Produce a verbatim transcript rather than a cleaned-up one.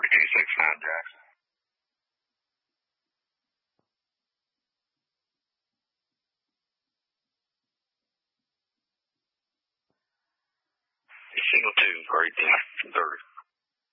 two six nine Jackson. Signal two, great, thirty.